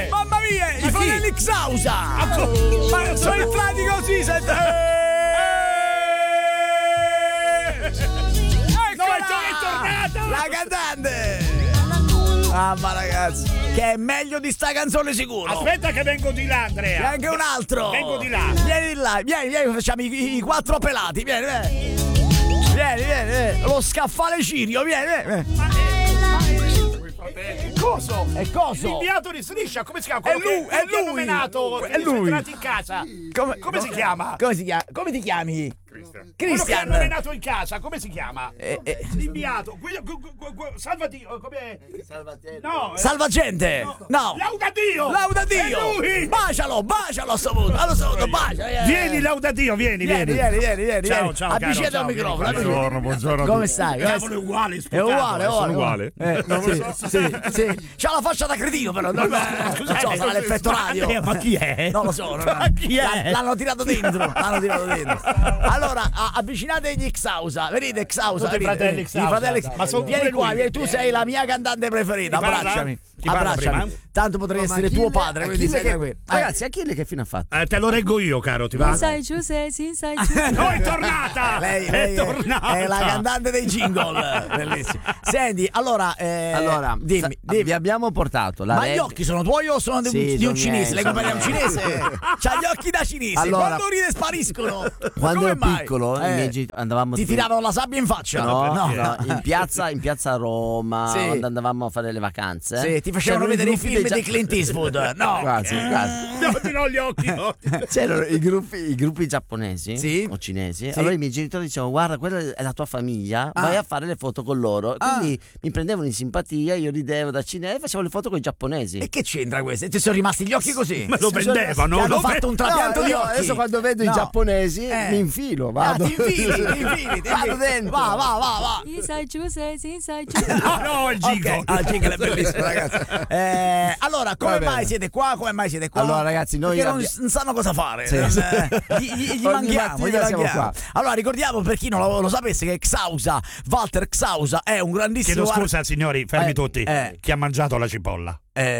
Mamma mia, i fratelli Xausa! Ma sono entrati così, È tornato! La cantante! Mamma ragazzi, che è meglio di sta canzone sicuro. Aspetta che vengo di là, Andrea. E anche un altro. Vengo di là. Vieni di là, vieni, facciamo i quattro pelati, vieni. Vieni. Lo scaffale Cirio, vieni. Coso? È coso? L'inviato di Striscia, come si chiama? È lui. È lui. Entrato in casa. Come si chiama? Come ti chiami? Quello che hanno nominato in casa, come si chiama? L'inviato. Salvadio, come? No. Salvagente. No. Laudadio. È lui. Bacialo a sto punto. Allo saluto, bacia. Vieni, Laudadio, vieni. Ciao, avvicinato al microfono. Buongiorno. Come stai? È uguale. È uguale. Sì. C'ha la faccia da cretino però. Scusate, sarà l'effetto radio. Ma chi è? Non lo so. Chi è? L'hanno tirato dentro. Allora, avvicinate gli Xausa. Venite Xausa. I fratelli Xausa. Ma vieni qua, tu sei la mia cantante preferita. Abbracciami. Tanto potrei essere tuo padre, quindi sei qui. Ragazzi, Achille che fine ha fatto? Te lo reggo io, caro, ti va? Sai giù, sei giù. No, è tornata! Lei è la cantante dei jingle. Bellissimo. Senti, allora, dimmi. Vi abbiamo portato la Ma gli occhi sono tuoi o sono di un cinese? Lei compagna un cinese? C'ha gli occhi da cinese. Allora, quando ride spariscono. Quando ero mai? piccolo, i miei andavamo. Ti tiravano la sabbia in faccia? No, in piazza Roma, Sì. quando andavamo a fare le vacanze. Sì, ti facevano vedere i film di Clint Eastwood. No, quasi. No, gli occhi. C'erano i gruppi giapponesi, Sì. o cinesi. Sì. Allora i miei genitori dicevano: guarda, quella è la tua famiglia, vai a fare le foto con loro. Quindi mi prendevano in simpatia, io ridevo da cinese e facevo le foto con i giapponesi. E che c'entra questo? Ti sono rimasti gli occhi così? Ma lo vendevano. Ti hanno fatto un trapianto di occhi. Adesso quando vedo i giapponesi mi infilo, vado. Ti infili. Vado dentro. Va. Sai giù, sei giù. No, il Gigo. Il jingle è bellissimo, ragazzi. Allora, come mai siete qua? Allora, ragazzi, noi perché non sanno cosa fare. Sì. Gli manchiamo. siamo qua. Allora, ricordiamo per chi non lo sapesse che Walter Xausa è un grandissimo. Chiedo scusa, signori, fermi tutti. Chi ha mangiato la cipolla?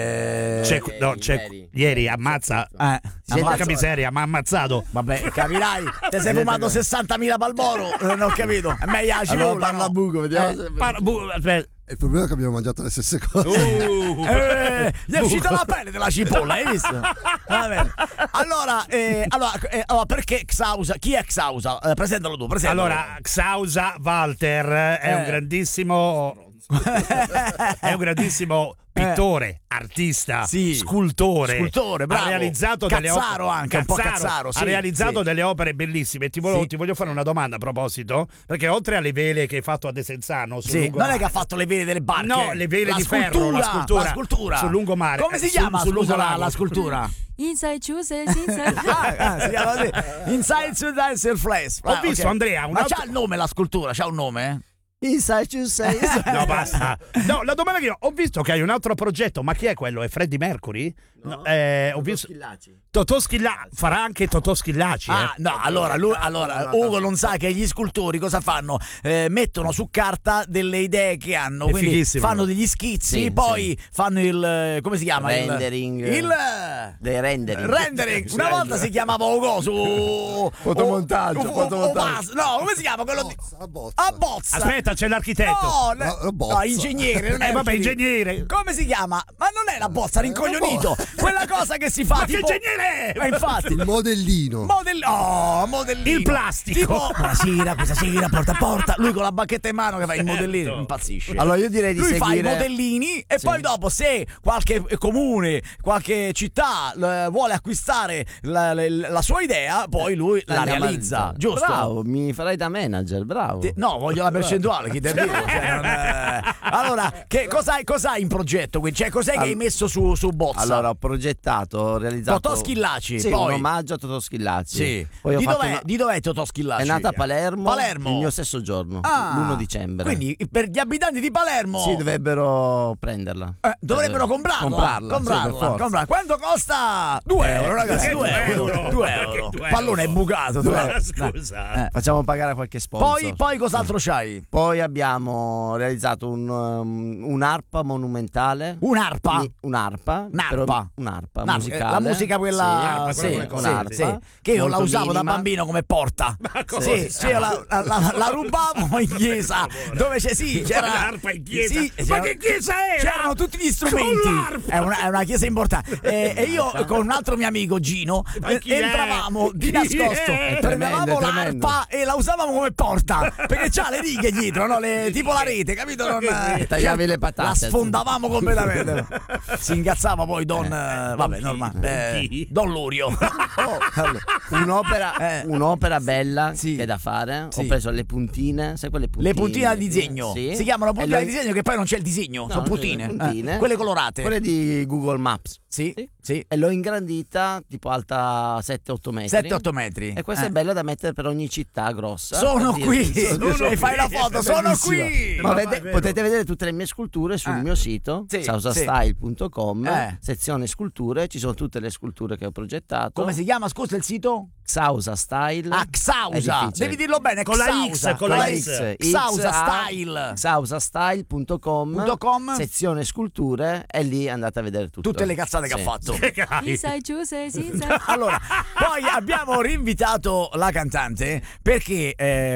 Ieri ammazza. Porca miseria, mi ha ammazzato. Vabbè, capirai. Ti sei fumato 60.000 Balboro. Non ho capito. È meglio la cipolla. Allora, parla buco, vediamo. Aspetta. Il problema è che abbiamo mangiato le stesse cose. Gli è uscita la pelle della cipolla, hai visto? Va bene. Allora, perché Xausa? Chi è Xausa? Presentalo tu. Allora, Xausa Walter è un grandissimo pittore, artista, scultore, bravo. Ha realizzato delle opere anche un po' cazzaro, ha realizzato delle opere bellissime. Ti voglio fare una domanda a proposito, perché oltre alle vele che hai fatto a Desenzano non è che ha fatto le vele delle barche, no, le vele di ferro, la scultura sul lungomare. Come si chiama la scultura? Inside giù, sei si chiama così. Inside to Dance Flash. Ho visto, Andrea, ma c'ha il nome la scultura? C'ha un nome? No, basta. No, la domanda che ho visto che hai un altro progetto, ma chi è quello? È Freddie Mercury? No, ho visto Totò Schillaci. Farà anche Totò Schillaci. Allora Ugo non sa che gli scultori cosa fanno? Mettono su carta delle idee che hanno, quindi fanno degli schizzi, poi fanno il come si chiama? Rendering. Dei rendering. Una volta si chiamava Ugo su fotomontaggio. No, come si chiama quello? A bozza. Aspetta, c'è l'architetto. No, ingegnere, non è ingegnere. Come si chiama? Ma non è la bozza, rincoglionito. Quella cosa che si fa. Ma tipo... che ingegnere! Ma infatti. Il modellino. Modellino. Il plastico. Tipo, questa sera porta a porta. Lui con la bacchetta in mano che fa il modellino. Impazzisce. Allora io direi di lui seguire. Lui fa i modellini e poi dopo, se qualche comune, qualche città vuole acquistare la sua idea, poi lui la realizza. Giusto? Bravo, mi farai da manager, bravo. No, voglio la percentuale, chi te dico. Allora, cos'hai in progetto? Cioè, cos'è che hai messo su bozza? Allora, ho progettato, ho realizzato Totò Schillaci, sì, poi un omaggio a Totò Schillaci. Sì. Poi Di dov'è Totò Schillaci? È nata a Palermo. Il mio stesso giorno, l'1 dicembre. Quindi per gli abitanti di Palermo dovrebbero prenderla. Dovrebbero comprarla. Quanto costa? 2 euro, ragazzi. 2 euro. Pallone è bucato. Scusa. Facciamo pagare a qualche sponsor. Poi cos'altro c'hai? Poi Poi abbiamo realizzato un'arpa monumentale. Un'arpa? Un'arpa musicale. La musica quella, un'arpa, che io la molto usavo da minima. bambino come porta. Sì, io la rubavo in chiesa dove c'era l'arpa in chiesa. Sì, Ma che chiesa era? C'erano tutti gli strumenti. È una chiesa importante. E io con un altro mio amico Gino entravamo di nascosto, prendevamo l'arpa e la usavamo come porta, perché c'ha le righe dietro, no? Tipo la rete, capito? Tagliavi le patate. La sfondavamo completamente. Si ingazzava poi vabbè, normale. Don Lurio. Un'opera bella che è da fare. Ho preso le puntine, sai quelle puntine? Le puntine al disegno. Sì. Si chiamano puntine al disegno, che poi non c'è il disegno, sono puntine. Quelle colorate. Quelle di Google Maps. Sì. E l'ho ingrandita tipo alta 7-8 metri. 7-8 metri. E questa è bella da mettere per ogni città grossa. Sono qui. E fai la foto, sono qui. Ma potete vedere tutte le mie sculture sul mio sito, sausastyle.com, sezione sculture, ci sono tutte le sculture che ho progettato. Come si chiama, scusa, il sito? Xausa Style. Xausa. Devi dirlo bene, con la X, con la X. Xausa Style. Xausastyle.com, sezione sculture, e lì andate a vedere tutto. Tutte le cazzate che ha fatto. Inside Juicy, Allora, poi abbiamo rinvitato la cantante perché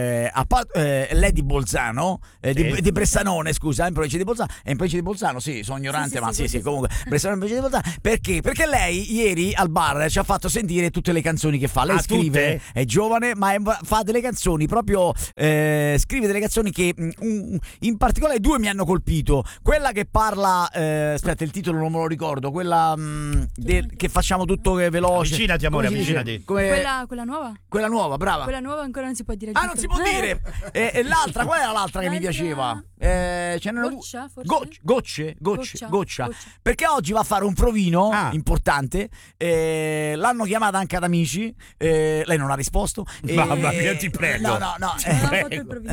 Lady Bolzano di Bressanone, scusa, in provincia di Bolzano. È in provincia di Bolzano, sì, sono ignorante, ma sì, comunque Bressanone in provincia di Bolzano. Perché lei ieri al bar ci ha fatto sentire tutte le canzoni che fa. Lei scrive, tutte? è giovane, ma fa delle canzoni proprio scrive delle canzoni che in particolare due mi hanno colpito. Quella che parla aspetta, il titolo non me lo ricordo, quella che facciamo tutto veloce. Avvicinati, amore, avvicinati. Quella nuova? Quella nuova, brava. Quella nuova ancora non si può dire. Non si può dire. E l'altra, qual era l'altra che mi piaceva? Ce n'erano Goccia, forse? Goccia. Perché oggi va a fare un provino importante. L'hanno chiamata anche ad amici. Lei non ha risposto. Mamma mia, ti prego. Non ha fatto il provino.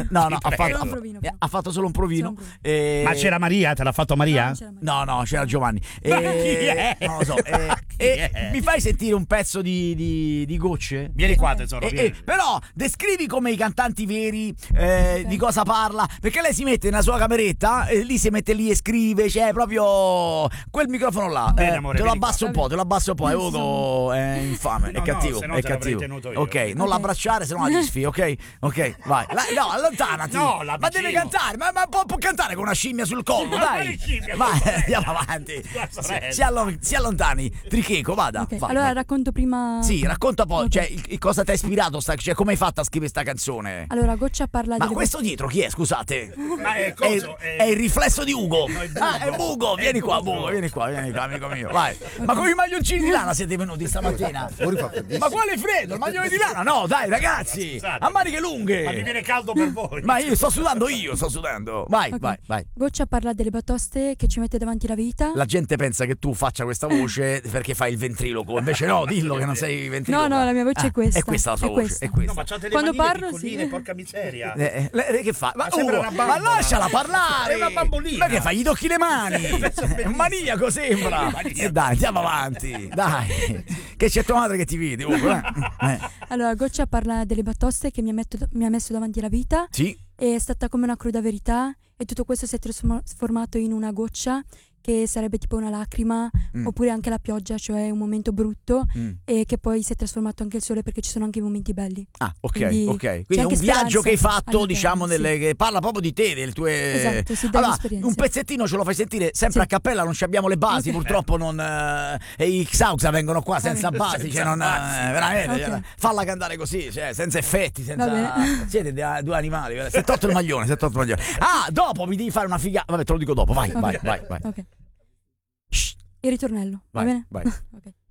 Ha fatto solo un provino. Ma c'era Maria? Te l'ha fatto Maria? No, c'era Giovanni. Ma chi è? Non lo so. Mi fai sentire un pezzo di Gocce? Vieni qua, tesoro. Però descrivi come i cantanti veri, di cosa parla, perché lei si mette nella sua cameretta, lì si mette lì e scrive, c'è proprio quel microfono là. Bene, amore, te lo abbasso un po', Ugo è infame, è cattivo, se no è te l'avrei cattivo. tenuto io. Ok, non l'abbracciare, se no la disfi, ok, vai. No, allontanati. No, ma deve cantare, ma può cantare con una scimmia sul collo, dai. Vai, andiamo avanti. Si allontani. Tricheco, vada. Okay. Vai, allora vai. racconto prima. Sì, racconta poi, Okay. cioè, cosa ti ha ispirato, cioè come hai fatto a scrivere sta canzone? Allora, Goccia parla Ma delle questo dietro chi è, scusate? Ma è È il riflesso di Ugo. È Ugo, vieni qua, amico mio. Vai. Ma con i maglioncini di lana siete venuti stamattina? Ma quale freddo? Il maglione di lana? No, dai, ragazzi. A maniche lunghe. Ma mi viene caldo per voi. Ma io sto sudando. Vai, Okay. vai. Goccia parla delle batoste che ci mette davanti la vita. La gente pensa che tu faccia questa voce perché fai il ventriloquo. Invece no, dillo che non sei ventriloquo. No, la mia voce è questa. È questa la sua voce. È No, questa. ma c'ha delle Quando manine parlo, piccoline, sì. porca miseria. Che fa? Ma sembra una bambola. ma lasciala parlare! È una bambolina. Ma che fai? Gli tocchi le mani! È un maniaco sembra! Dai, andiamo avanti! Dai! Che c'è tua madre che ti vede, Ugo, Allora, Goccia parla delle batoste che mi ha messo davanti la vita. Sì. È stata come una cruda verità e tutto questo si è trasformato in una goccia che sarebbe tipo una lacrima, oppure anche la pioggia, cioè un momento brutto, e che poi si è trasformato anche il sole, perché ci sono anche i momenti belli. Ah, ok. Quindi Quindi c'è è un anche viaggio che hai speranza fatto, all'interno, diciamo, sì. che parla proprio di te, delle tue. Esatto, sì, delle allora, esperienze. un pezzettino ce lo fai sentire sempre Sì. a cappella, non ci abbiamo le basi, purtroppo non. E i Xausa vengono qua senza basi, cioè non. Veramente, Ok. cioè, falla cantare così, cioè, senza effetti, senza. Va Siete due animali, 78 il maglione. Ah, dopo mi devi fare una figata. Vabbè, te lo dico dopo, vai. Ok. Il ritornello, Vai, va bene? vai. Ok.